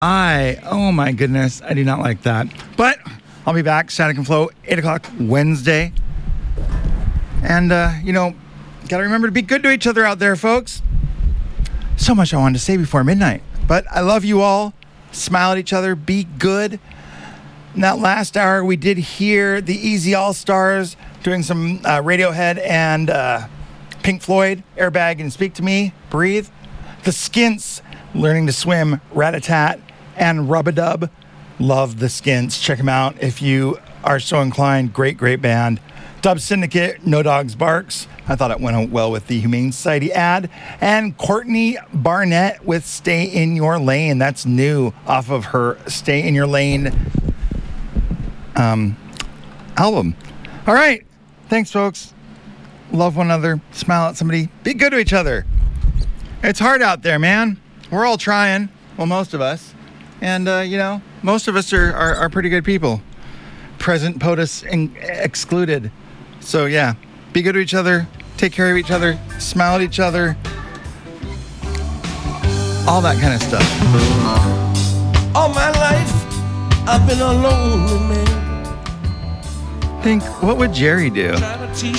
Oh my goodness, I do not like that. But I'll be back, Static and Flow, 8 o'clock Wednesday. And, gotta remember to be good to each other out there, folks. So much I wanted to say before midnight. But I love you all. Smile at each other. Be good. In that last hour, we did hear the Easy All-Stars doing some Radiohead and Pink Floyd, Airbag and Speak to Me, Breathe. The Skints, Learning to Swim, Rat-a-Tat, and Rub-a-Dub. Love the Skints. Check them out if you are so inclined. Great, great band. Dub Syndicate, No Dogs Barks. I thought it went well with the Humane Society ad. And Courtney Barnett with Stay in Your Lane. That's new off of her Stay in Your Lane album. All right. Thanks, folks. Love one another. Smile at somebody. Be good to each other. It's hard out there, man. We're all trying. Well, most of us. And, most of us are pretty good people. Present POTUS excluded. So, yeah. Be good to each other. Take care of each other. Smile at each other. All that kind of stuff. All my life, I've been a lonely man. Think, what would Jerry do?